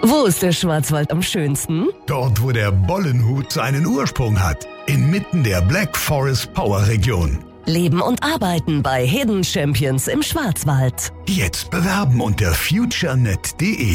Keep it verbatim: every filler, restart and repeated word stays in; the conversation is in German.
Wo ist der Schwarzwald am schönsten? Dort, wo der Bollenhut seinen Ursprung hat. Inmitten der Black Forest Power Region. Leben und arbeiten bei Hidden Champions im Schwarzwald. Jetzt bewerben unter futurenet punkt de.